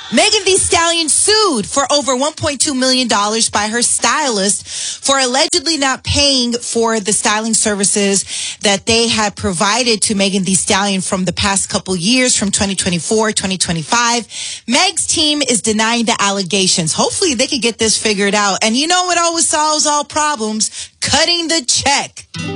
Megan Thee Stallion sued for over $1.2 million by her stylist for allegedly not paying for the styling services that they had provided to Megan Thee Stallion from the past couple years, from 2024, 2025. Meg's team is denying the allegations. Hopefully they can get this figured out. And you know what always solves all problems? Cutting the check.